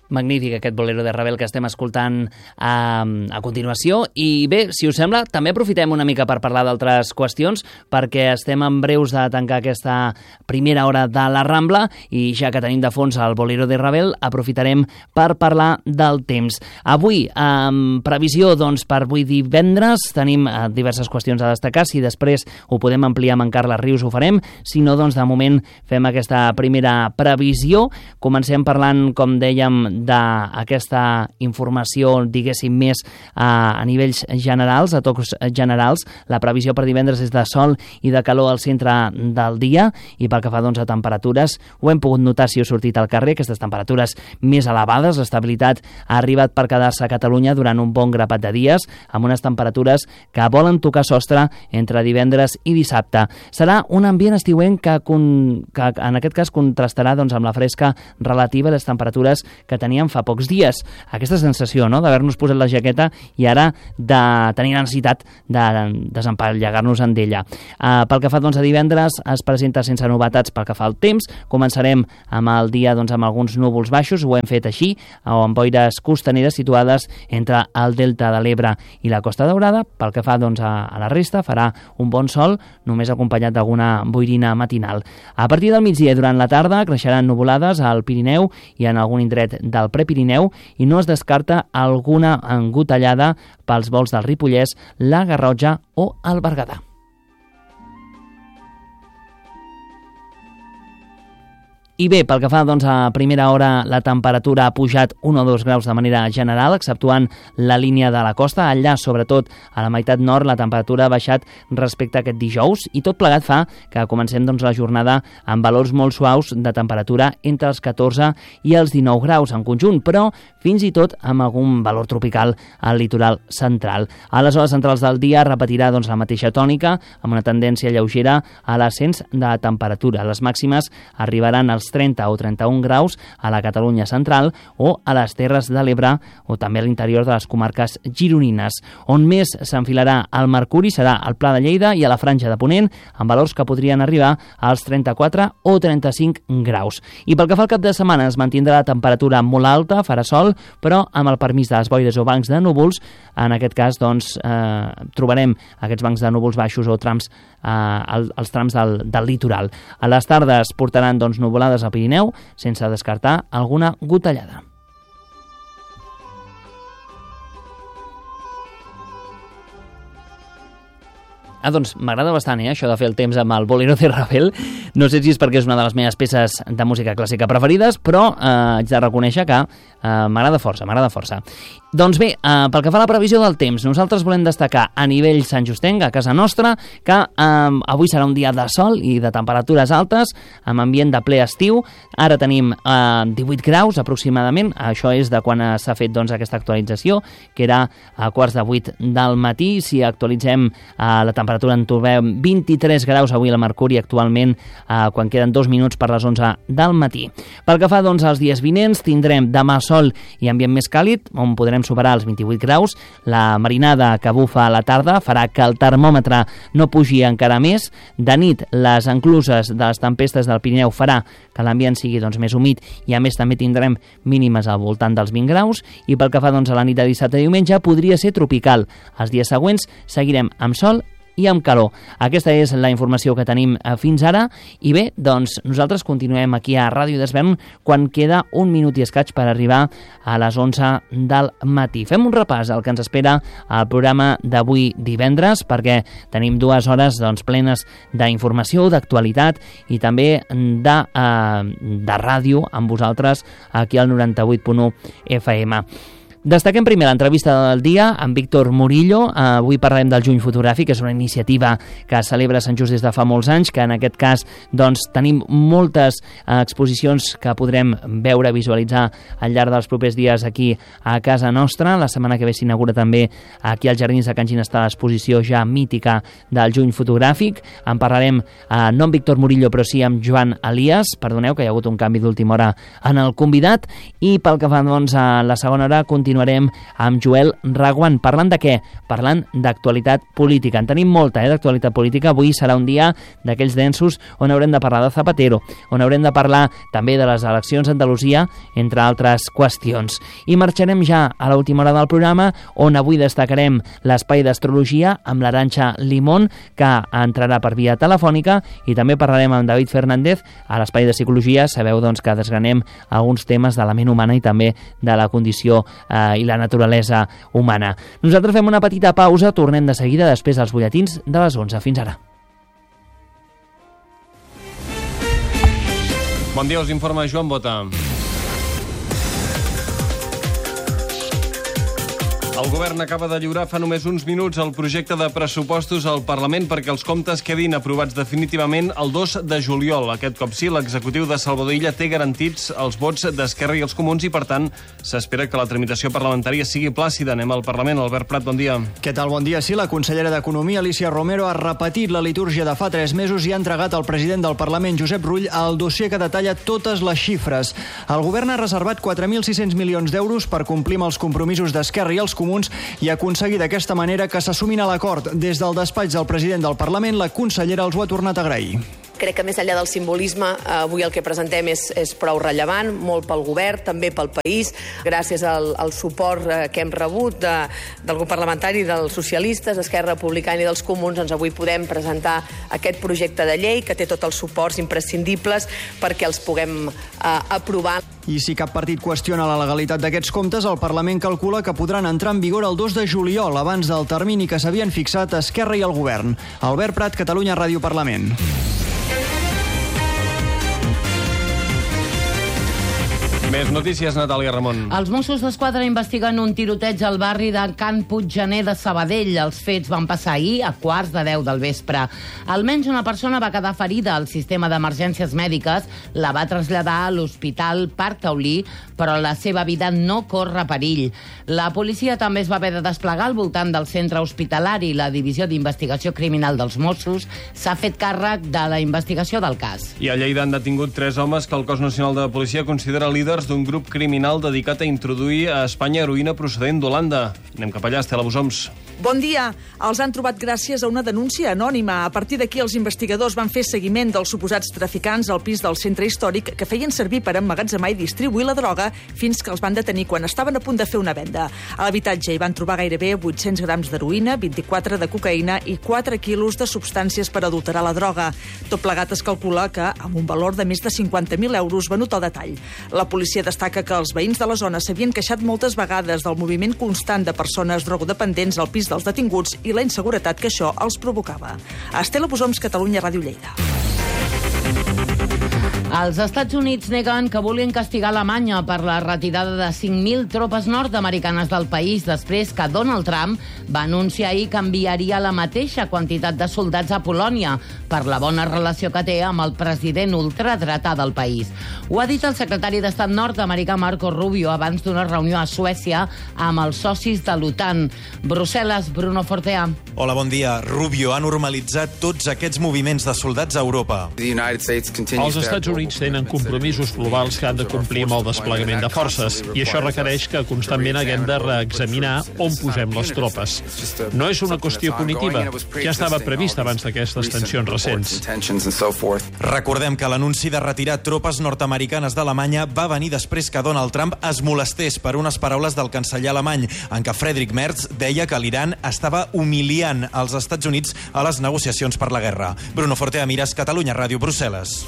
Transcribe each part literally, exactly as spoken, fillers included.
Magnífic aquest bolero de Ravel que estem escoltant a, a continuació. I bé, si us sembla, també aprofitem una mica per parlar d'altres qüestions, perquè estem en breus de tancar aquesta primera hora de la Rambla i ja que tenim de fons el bolero de Ravel, aprofitarem per parlar del temps. Avui, amb previsió doncs, per avui divendres, tenim diverses qüestions a destacar. Si després ho podem ampliar amb en Carles Rius, ho farem. Si no, doncs de moment fem aquesta primera previsió. Comencem parlant, com dèiem, d'aquesta informació, diguéssim, més a, a nivells generals, a tocs generals. La previsió per divendres és de sol i de calor al centre del dia, i pel que fa doncs, a temperatures, ho hem pogut notar si heu sortit al carrer, aquestes temperatures més elevades. L'estabilitat ha arribat per quedar-se a Catalunya durant un bon grapat de dies, amb unes temperatures que volen tocar sostre entre divendres i dissabte. Serà un ambient estiuenc que, con, que en aquest cas contrastarà doncs, amb la fresca relativa a les temperatures que teníem fa pocs dies. Aquesta sensació, no?, d'haver-nos posat la jaqueta i ara de tenir la necessitat de desempallegar-nos-en d'ella. Uh, pel que fa doncs, a divendres, es presenta sense novetats pel que fa al temps. Començarem amb el dia doncs, amb alguns núvols baixos, ho hem fet així, o amb boires costaneres situades entre el delta de l'Ebre i la Costa Daurada. Pel que fa doncs, a, a la resta, farà un bon sol, només acompanyat d'alguna boirina matinal. A partir del migdia i durant la tarda creixeran nuvolades al Pirineu i en algun indret del Prepirineu, i no es descarta alguna engotellada pels volts del Ripollès, la Garrotxa o el Berguedà. I bé, pel que fa doncs, a primera hora, la temperatura ha pujat un o dos graus de manera general, exceptuant la línia de la costa. Allà, sobretot, a la meitat nord, la temperatura ha baixat respecte a aquest dijous, i tot plegat fa que comencem doncs, la jornada amb valors molt suaus de temperatura entre els catorze i els dinou graus en conjunt, però fins i tot amb algun valor tropical al litoral central. A les hores centrals del dia repetirà doncs, la mateixa tònica, amb una tendència lleugera a l'ascens de la temperatura. Les màximes arribaran als trenta o trenta-un graus a la Catalunya central o a les Terres de l'Ebre o també a l'interior de les comarques gironines. On més s'enfilarà el mercuri serà al Pla de Lleida i a la Franja de Ponent, amb valors que podrien arribar als trenta-quatre o trenta-cinc graus. I pel que fa al cap de setmana, es mantindrà la temperatura molt alta, farà sol, però amb el permís de les boires o bancs de núvols. En aquest cas, doncs, eh, trobarem aquests bancs de núvols baixos o trams, eh, als trams del, del litoral. A les tardes portaran doncs, nuvolades al Pirineu, sense descartar alguna gotellada. Ah, doncs m'agrada bastant, eh, això de fer el temps amb el bolero de Ravel. No sé si és perquè és una de les meves peces de música clàssica preferides, però eh, haig de reconèixer que eh, m'agrada força, m'agrada força. Doncs bé, eh, pel que fa a la previsió del temps, nosaltres volem destacar a nivell santjustenc, a casa nostra, que eh, avui serà un dia de sol i de temperatures altes, amb ambient de ple estiu. Ara tenim eh, divuit graus aproximadament, això és de quan s'ha fet doncs, aquesta actualització, que era a quarts de vuit del matí. Si actualitzem eh, la temperatura en trobem vint-i-tres graus avui al mercuri actualment, eh, quan queden dos minuts per les onze del matí. Pel que fa doncs, als dies vinents, tindrem demà sol i ambient més càlid, on podrem superar els vint-i-vuit graus. La marinada que bufa a la tarda farà que el termòmetre no pugi encara més. De nit, les encluses de les tempestes del Pirineu farà que l'ambient sigui doncs, més humit, i a més també tindrem mínimes al voltant dels vint graus. I pel que fa doncs, a la nit de dissabte i diumenge, podria ser tropical. Els dies següents seguirem amb sol i amb calor. Aquesta és la informació que tenim fins ara, i bé, doncs nosaltres continuem aquí a Ràdio Desvern quan queda un minut i escaig per arribar a les onze del matí. Fem un repàs al que ens espera al programa d'avui divendres, perquè tenim dues hores doncs, plenes d'informació, d'actualitat i també de, eh, de ràdio amb vosaltres aquí al noranta-vuit punt u F M. Destaquem primer l'entrevista del dia amb Víctor Murillo. Avui parlarem del Juny Fotogràfic, és una iniciativa que celebra Sant Just des de fa molts anys, que en aquest cas doncs, tenim moltes exposicions que podrem veure, visualitzar al llarg dels propers dies aquí a casa nostra. La setmana que ve s'inaugura també aquí als Jardins de Can Ginestà l'exposició ja mítica del Juny Fotogràfic. En parlarem eh, no amb Víctor Murillo, però sí amb Joan Elias. Perdoneu que hi ha hagut un canvi d'última hora en el convidat. I pel que fa doncs, a la segona hora, continuem continuarem amb Joel Reguant. Parlant de què? Parlant d'actualitat política. En tenim molta, eh, d'actualitat política. Avui serà un dia d'aquells densos on haurem de parlar de Zapatero, on haurem de parlar també de les eleccions a Andalusia, entre altres qüestions. I marxarem ja a l'última hora del programa, on avui destacarem l'espai d'astrologia amb l'Arantxa Limón, que entrarà per via telefònica, i també parlarem amb David Fernández a l'espai de psicologia. Sabeu doncs, que desgranem alguns temes de la ment humana i també de la condició eh, i la naturalesa humana. Nosaltres fem una petita pausa, tornem de seguida després dels butlletins de les onze. Fins ara. Bon dia, us informa Joan Bota. El govern acaba de lliurar fa només uns minuts el projecte de pressupostos al Parlament perquè els comptes quedin aprovats definitivament el dos de juliol. Aquest cop sí, l'executiu de Salvador Illa té garantits els vots d'Esquerra i els Comuns i, per tant, s'espera que la tramitació parlamentària sigui plàcida. Anem al Parlament. Albert Prat, bon dia. Què tal? Bon dia. Sí, la consellera d'Economia, Alícia Romero, ha repetit la litúrgia de fa tres mesos i ha entregat al president del Parlament, Josep Rull, el dossier que detalla totes les xifres. El govern ha reservat quatre mil sis-cents milions d'euros per complir amb els compromisos d'Esquerra i els Comuns i aconseguir d'aquesta manera que s'assumin a l'acord. Des del despatx del president del Parlament, la consellera els ho ha tornat a agrair. Crec que més enllà del simbolisme, avui el que presentem és, és prou rellevant, molt pel govern, també pel país, gràcies al, al suport que hem rebut de, del grup parlamentari dels socialistes, Esquerra Republicana i dels Comuns. Doncs avui podem presentar aquest projecte de llei que té tots els suports imprescindibles perquè els puguem eh, aprovar. I si cap partit qüestiona la legalitat d'aquests comptes, el Parlament calcula que podran entrar en vigor el dos de juliol, abans del termini que s'havien fixat Esquerra i el govern. Albert Prat, Catalunya Ràdio Parlament. Més notícies, Natàlia Ramon. Els Mossos d'Esquadra investiguen un tiroteig al barri de Can Puiggener de Sabadell. Els fets van passar ahir a quarts de deu del vespre. Almenys una persona va quedar ferida. El sistema d'emergències mèdiques la va traslladar a l'Hospital Parc Taulí, però la seva vida no corre perill. La policia també es va haver de desplegar al voltant del centre hospitalari. La Divisió d'Investigació Criminal dels Mossos s'ha fet càrrec de la investigació del cas. I a Lleida han detingut tres homes que el Cos Nacional de Policia considera líders d'un grup criminal dedicat a introduir a Espanya heroïna procedent d'Holanda. Anem cap allà, Estela Busoms. Bon dia. Els han trobat gràcies a una denúncia anònima. A partir d'aquí, els investigadors van fer seguiment dels suposats traficants al pis del centre històric que feien servir per emmagatzemar i distribuir la droga fins que els van detenir quan estaven a punt de fer una venda. A l'habitatge hi van trobar gairebé vuit-cents grams d'heroïna, vint-i-quatre de cocaïna i quatre quilos de substàncies per adulterar la droga. Tot plegat es calcula que amb un valor de més de cinquanta mil euros venut al detall. La policia destaca que els veïns de la zona s'havien queixat moltes vegades del moviment constant de persones drogodependents al pis dels detinguts i la inseguretat que això els provocava. Estela Busoms, Catalunya Ràdio Lleida. Els Estats Units neguen que vulguin castigar Alemanya per la retirada de cinc mil tropes nord-americanes del país després que Donald Trump va anunciar ahir que enviaria la mateixa quantitat de soldats a Polònia per la bona relació que té amb el president ultradretà del país. Ho ha dit el secretari d'Estat nord-americà Marco Rubio abans d'una reunió a Suècia amb els socis de l'OTAN. Brussel·les, Bruno Fortea. Hola, bon dia. Rubio ha normalitzat tots aquests moviments de soldats a Europa. Els Estats Units tenen compromisos globals que han de complir amb el desplegament de forces i això requereix que constantment haguem de reexaminar on posem les tropes. No és una qüestió punitiva, ja estava prevista abans d'aquestes tensions recents. Recordem que l'anunci de retirar tropes nord-americanes d'Alemanya va venir després que Donald Trump es molestés per unes paraules del canceller alemany en què Friedrich Merz deia que l'Iran estava humiliant als Estats Units a les negociacions per la guerra. Bruno Fortea, Mires, Catalunya Ràdio, Brussel·les.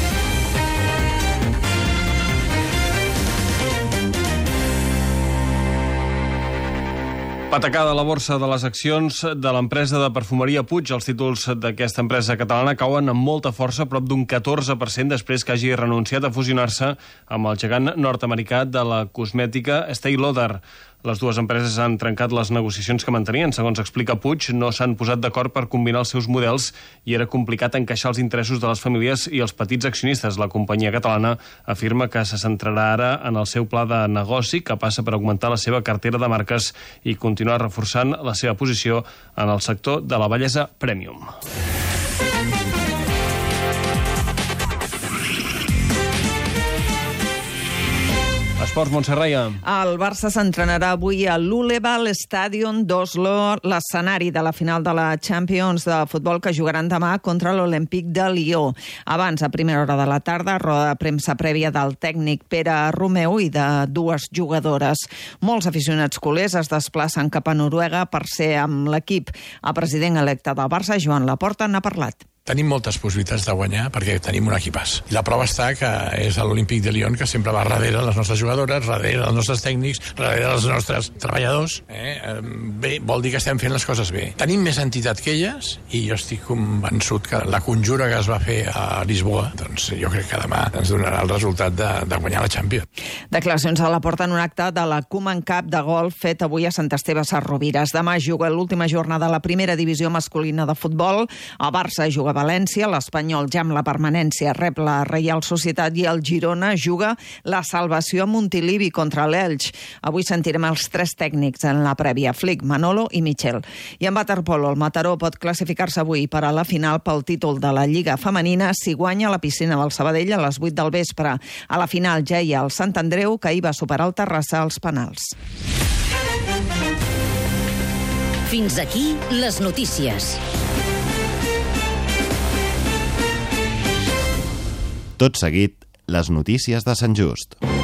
Patacada a la borsa de les accions de l'empresa de perfumeria Puig. Els títols d'aquesta empresa catalana cauen amb molta força, prop d'un catorze per cent, després que hagi renunciat a fusionar-se amb el gegant nord-americà de la cosmètica Estée Lauder. Les dues empreses han trencat les negociacions que mantenien. Segons explica Puig, no s'han posat d'acord per combinar els seus models i era complicat encaixar els interessos de les famílies i els petits accionistes. La companyia catalana afirma que se centrarà ara en el seu pla de negoci, que passa per augmentar la seva cartera de marques i continuar reforçant la seva posició en el sector de la bellesa premium. Esports, Montse Raia. El Barça s'entrenarà avui a l'Uleval Stadion d'Oslo, l'escenari de la final de la Champions de futbol que jugaran demà contra l'Olympique de Lió. Abans, a primera hora de la tarda, roda de premsa prèvia del tècnic Pere Romeu i de dues jugadores. Molts aficionats culers es desplacen cap a Noruega per ser amb l'equip. El president electe del Barça, Joan Laporta, n'ha parlat. Tenim moltes possibilitats de guanyar perquè tenim un equipàs. I la prova està que és l'Olímpic de Lyon que sempre va darrere les nostres jugadores, darrere els nostres tècnics, darrere dels nostres treballadors. Eh? Bé, vol dir que estem fent les coses bé. Tenim més entitat que elles i jo estic convençut que la conjura que es va fer a Lisboa, doncs jo crec que demà ens donarà el resultat de, de guanyar la Champions. Declaracions a la porta en un acte de la Koeman Cup de golf fet avui a Sant Esteve Sesrovires. Demà juga l'última jornada de la primera divisió masculina de futbol. El Barça juga València, l'Espanyol ja amb la permanència rep la Reial Societat i el Girona juga la salvació a Montilivi contra l'Elx. Avui sentirem els tres tècnics en la prèvia, Flick, Manolo i Michel. I en waterpolo, el Mataró pot classificar-se avui per a la final pel títol de la Lliga Femenina si guanya la piscina del Sabadell a les vuit del vespre. A la final ja hi ha el Sant Andreu, que ahir va superar el Terrassa als penals. Fins aquí les notícies. Tot seguit, les notícies de Sant Just.